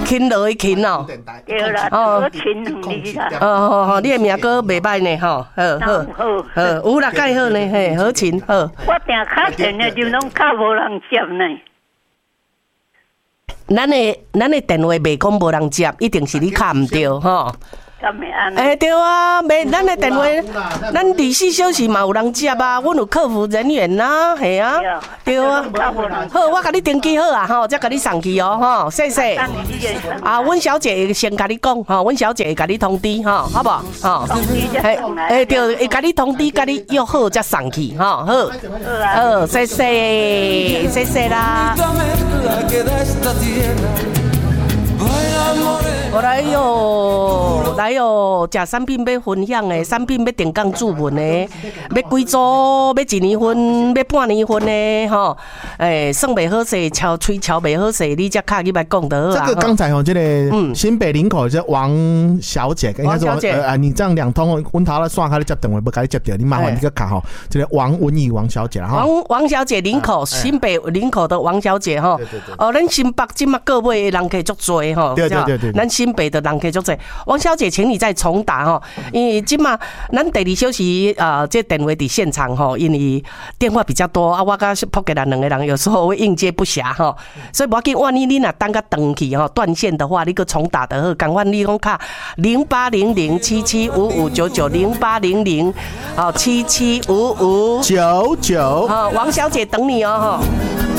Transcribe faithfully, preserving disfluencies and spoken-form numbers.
勤劳的勤哦。 对啦，多勤两字啦。 哦哦哦，你的名哥袂歹呢吼，好好好，有啦，介好呢，嘿，好勤好。 我定敲电的就拢敲无人接呢。 咱的咱的电话袂讲无人接，一定是你敲唔对吼。哎，对啊，袂，咱的电话，咱二十四小时嘛有人接啊，阮有客服人员呐，系啊，对啊。好，我甲你登记好啊，吼，再甲你送去哦，吼，谢谢。啊，阮小姐会先甲你讲，吼，阮小姐会甲你通知，吼，好不好？吼，哎哎，对，会甲你通知，甲你约好再送去，吼，好，好，谢谢，谢谢啦。我来哟，来哟，食产品要分享的，产品要定岗注文的，要几组，要一年份，要半年份的，吼，诶，算袂好势，敲吹敲袂好势，你才卡去来讲得好啊。 这个刚才吼，这个新北林口这王小姐，应该是王呃，你这样两通，阮头咧线开咧接电话，不甲你接掉，你麻烦你个卡吼，这个王文怡王小姐哈。 王王小姐，林口新北林口的王小姐哈。哦，咱新北今嘛各位人客足多吼。对对对对。咱新北的人客足多，王小姐，请你再重打吼，因为今嘛咱第二小时啊，这电话伫现场吼，因为电话比较多啊，我甲扑给咱两个人有时候会应接不暇吼，所以无要紧，万一你若等甲断去吼断线的话，你个重打的好，赶快你讲卡零八零零七七五五九九零八零零好七七五五九九， 好，王小姐等你哦吼。